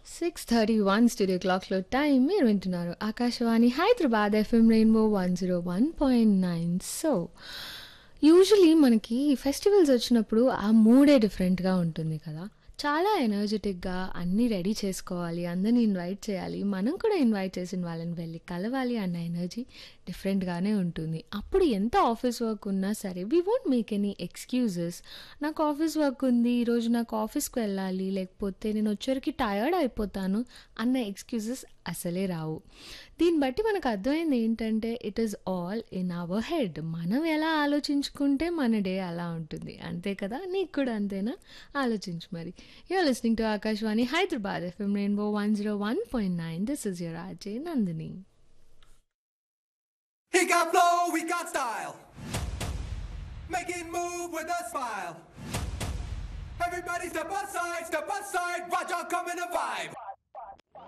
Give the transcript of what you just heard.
6:31 studio క్లాక్‌లో time మీరు వింటున్నారు. Akashvani Hyderabad FM rainbow 101.9. So, usually మనకి ఫెస్టివల్స్ వచ్చినప్పుడు ఆ మూడే డిఫరెంట్‌గా ఉంటుంది కదా! చాలా ఎనర్జిటిక్‌గా అన్నీ రెడీ చేసుకోవాలి, అందరిని ఇన్వైట్ చేయాలి, మనం కూడా ఇన్వైట్ చేసిన వాళ్ళని వెళ్ళి కలవాలి అన్న ఎనర్జీ డిఫరెంట్‌గానే ఉంటుంది. అప్పుడు ఎంత ఆఫీస్ వర్క్ ఉన్నా సరే వి వోంట్ మేక్ ఎనీ ఎక్స్‌క్యూజెస్. నాకు ఆఫీస్ వర్క్ ఉంది, ఈరోజు నాకు ఆఫీస్‌కి వెళ్ళాలి, లేకపోతే నేను వచ్చేవరకి టయర్డ్ అయిపోతాను అన్న ఎక్స్‌క్యూజెస్ అసలే రావు. దీన్ని బట్టి మనకు అర్థమైంది ఏంటంటే it is all in our head. మనం ఎలా ఆలోచించుకుంటే మన డే అలా ఉంటుంది. అంతే కదా! నీకు కూడా అంతేనా? ఆలోచించు మరి. You are listening to Akashvani Hyderabad FM rainbow 101.9. This is your RJ Nandini. He got flow, we got style. Making move with a smile. Everybody step aside, watch out, come in a vibe.